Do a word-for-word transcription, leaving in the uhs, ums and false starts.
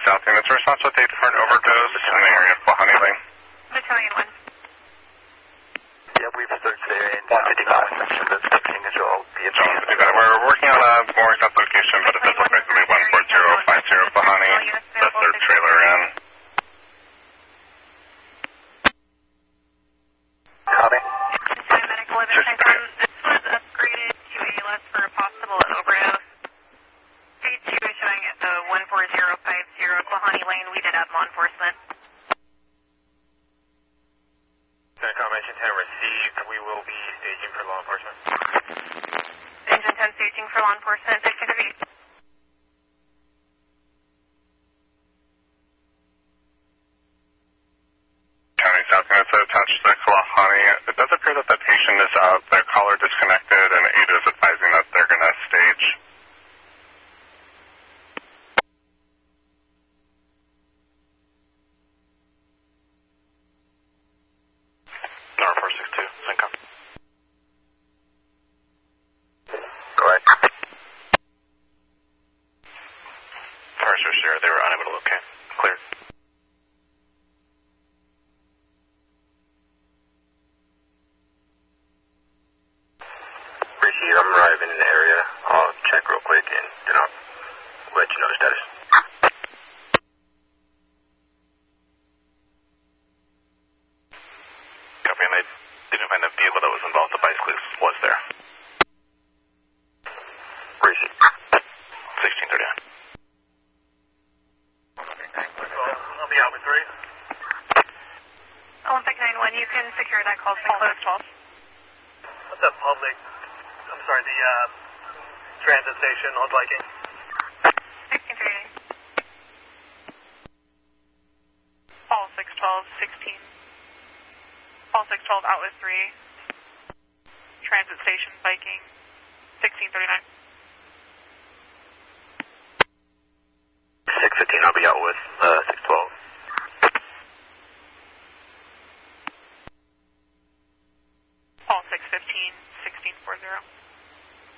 South units, response update for an overdose in the area of Honey Lane. Battalion one. Yeah, we've searched there in one fifty-five section, that's fifteen control. We're working on a more exact location, but it does look like one four zero five zero for Honey. The third trailer in. Copy. Medic eleven, this was upgraded to A L S for a possible overdose. Stage two is showing at the one four zero five zero Quahani Lane. We did have law enforcement. Confirmation ten received. We will be staging for law enforcement. Engine ten staging for law enforcement. sixteen to be. County South units attached to Kalahani. It does appear that the patient is out, their collar disconnected, and A D A is advising that they're going to stage. Nora four six two, Synco. Go ahead. First was sure they were unable to locate. Clear. Receive, I'm arriving in the area. I'll check real quick and then I'll let you know the status. Copy, and I didn't find the vehicle that was involved. The bicyclist was there. Receive. sixteen thirty-nine. I'll be out with three. Olympic nine one, you can secure that call to close twelve. What's up, public? I'm sorry, the uh, transit station, Old Viking. sixteen thirty-nine. Paul six twelve, sixteen. Paul six twelve out with three. Transit station, Viking, sixteen thirty-nine. six fifteen, I'll be out with uh,